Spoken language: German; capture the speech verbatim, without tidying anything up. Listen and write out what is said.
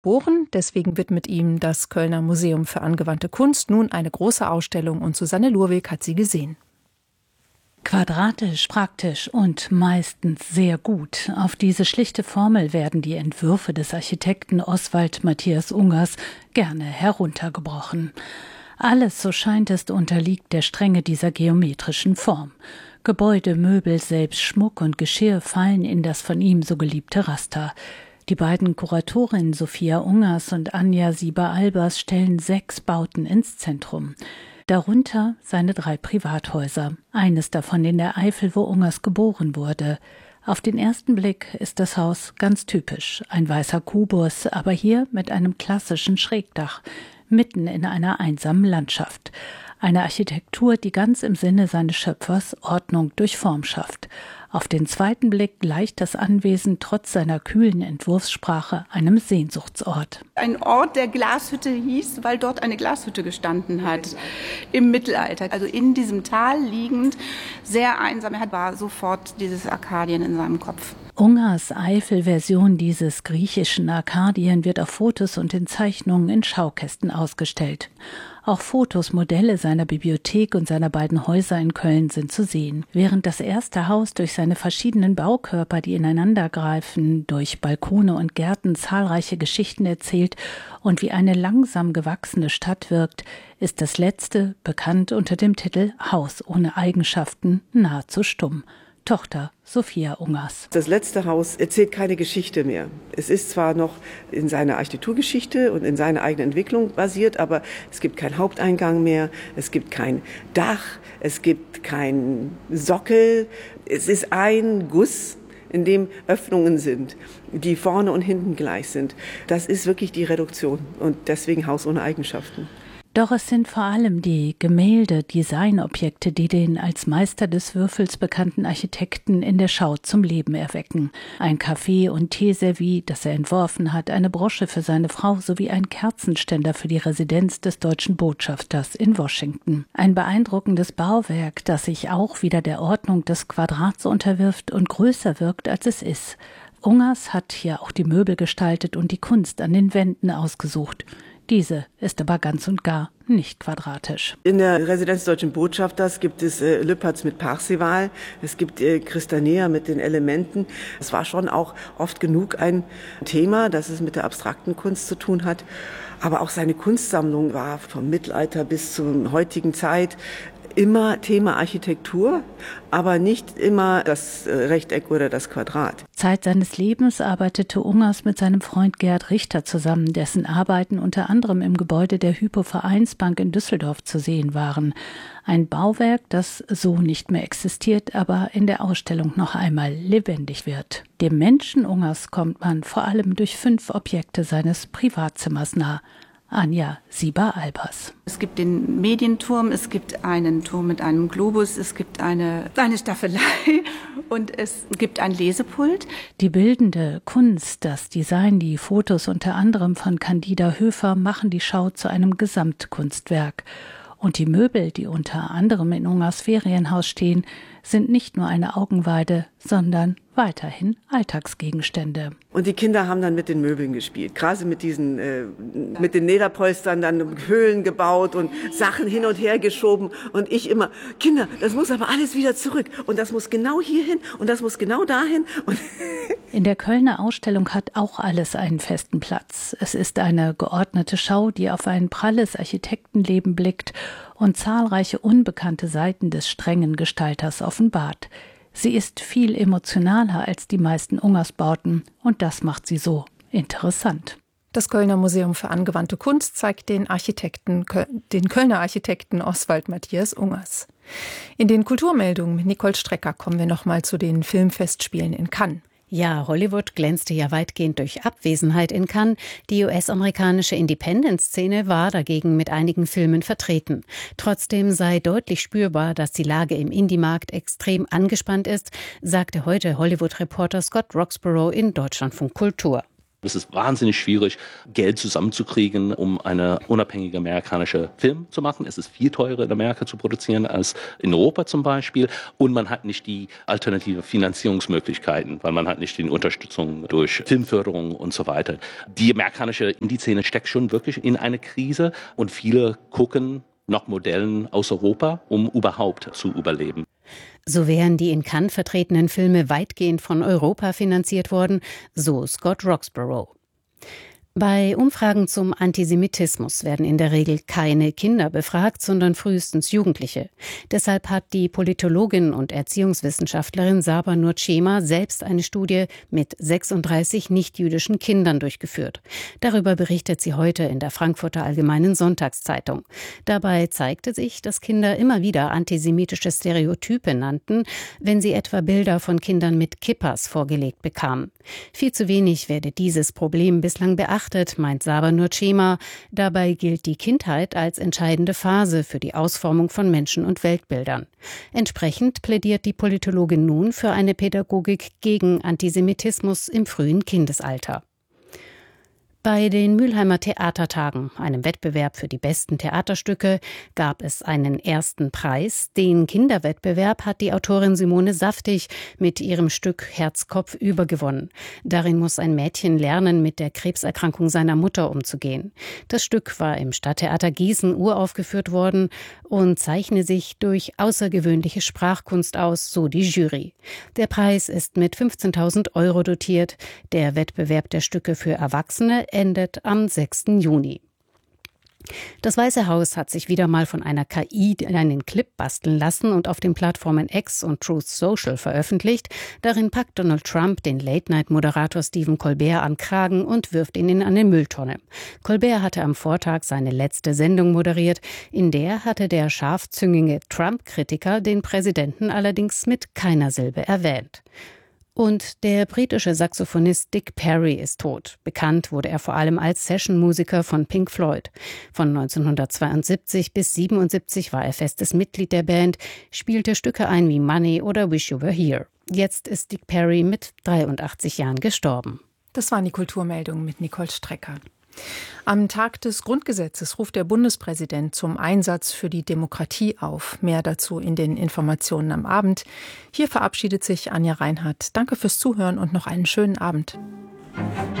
geboren. Deswegen widmet ihm das Kölner Museum für angewandte Kunst nun eine große Ausstellung und Susanne Lurweg hat sie gesehen. Quadratisch, praktisch und meistens sehr gut. Auf diese schlichte Formel werden die Entwürfe des Architekten Oswald Matthias Ungers gerne heruntergebrochen. Alles, so scheint es, unterliegt der Strenge dieser geometrischen Form. Gebäude, Möbel, selbst Schmuck und Geschirr fallen in das von ihm so geliebte Raster. Die beiden Kuratorinnen Sophia Ungers und Anja Sieber-Albers stellen sechs Bauten ins Zentrum. Darunter seine drei Privathäuser, eines davon in der Eifel, wo Ungers geboren wurde. Auf den ersten Blick ist das Haus ganz typisch, ein weißer Kubus, aber hier mit einem klassischen Schrägdach, mitten in einer einsamen Landschaft. Eine Architektur, die ganz im Sinne seines Schöpfers Ordnung durch Form schafft. Auf den zweiten Blick gleicht das Anwesen trotz seiner kühlen Entwurfssprache einem Sehnsuchtsort. Ein Ort, der Glashütte hieß, weil dort eine Glashütte gestanden hat im Mittelalter. Also in diesem Tal liegend, sehr einsam. Er war sofort dieses Arkadien in seinem Kopf. Ungers Eifel-Version dieses griechischen Arkadien wird auf Fotos und in Zeichnungen in Schaukästen ausgestellt. Auch Fotos, Modelle seiner Bibliothek und seiner beiden Häuser in Köln sind zu sehen. Während das erste Haus durch seine verschiedenen Baukörper, die ineinandergreifen, durch Balkone und Gärten zahlreiche Geschichten erzählt und wie eine langsam gewachsene Stadt wirkt, ist das letzte, bekannt unter dem Titel Haus ohne Eigenschaften, nahezu stumm. Tochter Sophia Ungers. Das letzte Haus erzählt keine Geschichte mehr. Es ist zwar noch in seiner Architekturgeschichte und in seiner eigenen Entwicklung basiert, aber es gibt keinen Haupteingang mehr, es gibt kein Dach, es gibt keinen Sockel. Es ist ein Guss, in dem Öffnungen sind, die vorne und hinten gleich sind. Das ist wirklich die Reduktion und deswegen Haus ohne Eigenschaften. Doch es sind vor allem die Gemälde, Designobjekte, die den als Meister des Würfels bekannten Architekten in der Schau zum Leben erwecken. Ein Kaffee- und Teeservie, das er entworfen hat, eine Brosche für seine Frau sowie ein Kerzenständer für die Residenz des deutschen Botschafters in Washington. Ein beeindruckendes Bauwerk, das sich auch wieder der Ordnung des Quadrats unterwirft und größer wirkt, als es ist. Ungers hat hier auch die Möbel gestaltet und die Kunst an den Wänden ausgesucht. Diese ist aber ganz und gar nicht quadratisch. In der Residenz des deutschen Botschafters gibt es äh, Lüpertz mit Parzival, es gibt äh, Christanea mit den Elementen. Es war schon auch oft genug ein Thema, das es mit der abstrakten Kunst zu tun hat. Aber auch seine Kunstsammlung war vom Mittelalter bis zur heutigen Zeit immer Thema Architektur, aber nicht immer das Rechteck oder das Quadrat. Zeit seines Lebens arbeitete Ungers mit seinem Freund Gerd Richter zusammen, dessen Arbeiten unter anderem im Gebäude der Hypo-Vereinsbank in Düsseldorf zu sehen waren. Ein Bauwerk, das so nicht mehr existiert, aber in der Ausstellung noch einmal lebendig wird. Dem Menschen Ungers kommt man vor allem durch fünf Objekte seines Privatzimmers nah. Anja Sieber-Albers. Es gibt den Medienturm, es gibt einen Turm mit einem Globus, es gibt eine, eine Staffelei und es gibt ein Lesepult. Die bildende Kunst, das Design, die Fotos unter anderem von Candida Höfer machen die Schau zu einem Gesamtkunstwerk. Und die Möbel, die unter anderem in Ungers Ferienhaus stehen, sind nicht nur eine Augenweide, sondern weiterhin Alltagsgegenstände. Und die Kinder haben dann mit den Möbeln gespielt, gerade mit diesen, äh, mit den Lederpolstern dann Höhlen gebaut und Sachen hin und her geschoben. Und ich immer, Kinder, das muss aber alles wieder zurück. Und das muss genau hierhin und das muss genau dahin. Und in der Kölner Ausstellung hat auch alles einen festen Platz. Es ist eine geordnete Schau, die auf ein pralles Architektenleben blickt und zahlreiche unbekannte Seiten des strengen Gestalters offenbart. Sie ist viel emotionaler als die meisten Ungers-Bauten und das macht sie so interessant. Das Kölner Museum für angewandte Kunst zeigt den Architekten, den Kölner Architekten Oswald Matthias Ungers. In den Kulturmeldungen mit Nicole Strecker kommen wir nochmal zu den Filmfestspielen in Cannes. Ja, Hollywood glänzte ja weitgehend durch Abwesenheit in Cannes. Die U S-amerikanische Independent-Szene war dagegen mit einigen Filmen vertreten. Trotzdem sei deutlich spürbar, dass die Lage im Indie-Markt extrem angespannt ist, sagte heute Hollywood-Reporter Scott Roxborough in Deutschlandfunk Kultur. Es ist wahnsinnig schwierig, Geld zusammenzukriegen, um eine unabhängige amerikanische Film zu machen. Es ist viel teurer in Amerika zu produzieren als in Europa zum Beispiel. Und man hat nicht die alternative Finanzierungsmöglichkeiten, weil man hat nicht die Unterstützung durch Filmförderung und so weiter. Die amerikanische Indie-Szene steckt schon wirklich in eine Krise und viele gucken nach Modellen aus Europa, um überhaupt zu überleben. So wären die in Cannes vertretenen Filme weitgehend von Europa finanziert worden, so Scott Roxborough. Bei Umfragen zum Antisemitismus werden in der Regel keine Kinder befragt, sondern frühestens Jugendliche. Deshalb hat die Politologin und Erziehungswissenschaftlerin Saba Nurchema selbst eine Studie mit sechsunddreißig nichtjüdischen Kindern durchgeführt. Darüber berichtet sie heute in der Frankfurter Allgemeinen Sonntagszeitung. Dabei zeigte sich, dass Kinder immer wieder antisemitische Stereotype nannten, wenn sie etwa Bilder von Kindern mit Kippas vorgelegt bekamen. Viel zu wenig werde dieses Problem bislang beachtet, meint Saba Nurchema. Dabei gilt die Kindheit als entscheidende Phase für die Ausformung von Menschen- und Weltbildern. Entsprechend plädiert die Politologin nun für eine Pädagogik gegen Antisemitismus im frühen Kindesalter. Bei den Mülheimer Theatertagen, einem Wettbewerb für die besten Theaterstücke, gab es einen ersten Preis. Den Kinderwettbewerb hat die Autorin Simone Saftig mit ihrem Stück Herz, Kopf übergewonnen. Darin muss ein Mädchen lernen, mit der Krebserkrankung seiner Mutter umzugehen. Das Stück war im Stadttheater Gießen uraufgeführt worden und zeichne sich durch außergewöhnliche Sprachkunst aus, so die Jury. Der Preis ist mit fünfzehntausend Euro dotiert. Der Wettbewerb der Stücke für Erwachsene endet am sechsten Juni. Das Weiße Haus hat sich wieder mal von einer K I einen Clip basteln lassen und auf den Plattformen X und Truth Social veröffentlicht. Darin packt Donald Trump den Late-Night-Moderator Stephen Colbert am Kragen und wirft ihn in eine Mülltonne. Colbert hatte am Vortag seine letzte Sendung moderiert. In der hatte der scharfzüngige Trump-Kritiker den Präsidenten allerdings mit keiner Silbe erwähnt. Und der britische Saxophonist Dick Parry ist tot. Bekannt wurde er vor allem als Sessionmusiker von Pink Floyd. Von neunzehnhundertzweiundsiebzig bis siebenundsiebzig war er festes Mitglied der Band, spielte Stücke ein wie Money oder Wish You Were Here. Jetzt ist Dick Parry mit dreiundachtzig Jahren gestorben. Das waren die Kulturmeldungen mit Nicole Strecker. Am Tag des Grundgesetzes ruft der Bundespräsident zum Einsatz für die Demokratie auf. Mehr dazu in den Informationen am Abend. Hier verabschiedet sich Anja Reinhardt. Danke fürs Zuhören und noch einen schönen Abend.